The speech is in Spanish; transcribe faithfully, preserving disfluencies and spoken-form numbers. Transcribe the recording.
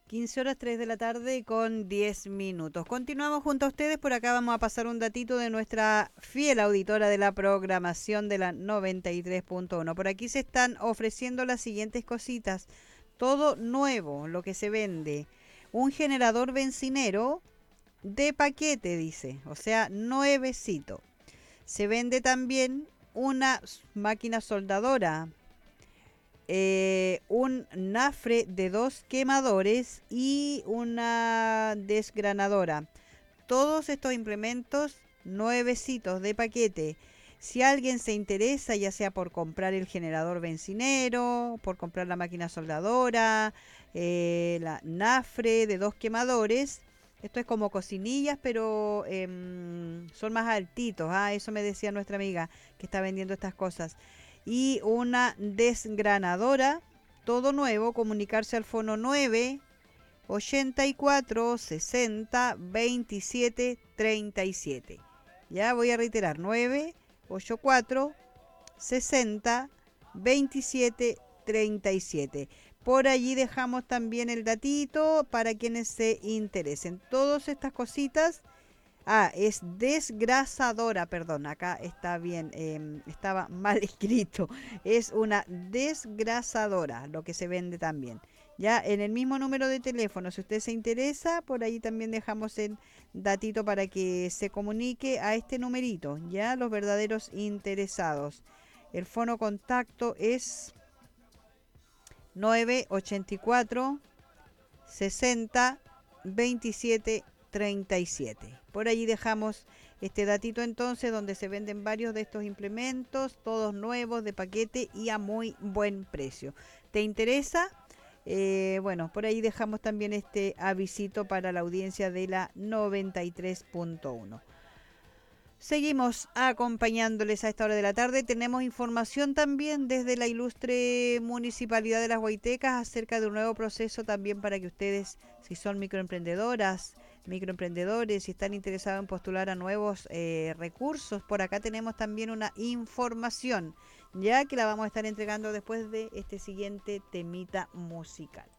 quince horas tres de la tarde con diez minutos. Continuamos junto a ustedes. Por acá vamos a pasar un datito de nuestra fiel auditora de la programación de la noventa y tres punto uno. Por aquí se están ofreciendo las siguientes cositas. Todo nuevo, lo que se vende. Un generador bencinero de paquete, dice. O sea, nuevecito. Se vende también una máquina soldadora, eh, un nafre de dos quemadores y una desgranadora. Todos estos implementos nuevecitos de paquete. Si alguien se interesa, ya sea por comprar el generador bencinero, por comprar la máquina soldadora, eh, la nafre de dos quemadores, esto es como cocinillas, pero eh, son más altitos. Ah, eso me decía nuestra amiga que está vendiendo estas cosas. Y una desgranadora, todo nuevo, comunicarse al fono nueve ochenta y cuatro sesenta veintisiete treinta y siete. Ya voy a reiterar, nueve ochenta y cuatro sesenta veintisiete treinta y siete. Por allí dejamos también el datito para quienes se interesen. Todas estas cositas. Ah, es desgrasadora, perdón, acá está bien, eh, estaba mal escrito. Es una desgrasadora, lo que se vende también. Ya en el mismo número de teléfono, si usted se interesa, por ahí también dejamos el datito para que se comunique a este numerito, ya los verdaderos interesados. El fono contacto es nueve ochenta y cuatro sesenta veintisiete treinta y siete. Por allí dejamos este datito entonces donde se venden varios de estos implementos, todos nuevos de paquete y a muy buen precio. ¿Te interesa? Eh, bueno, por ahí dejamos también este avisito para la audiencia de la noventa y tres punto uno. Seguimos acompañándoles a esta hora de la tarde. Tenemos información también desde la ilustre Municipalidad de Las Huaytecas acerca de un nuevo proceso también para que ustedes, si son microemprendedoras, microemprendedores, si están interesados en postular a nuevos eh, recursos, por acá tenemos también una información, ya que la vamos a estar entregando después de este siguiente temita musical.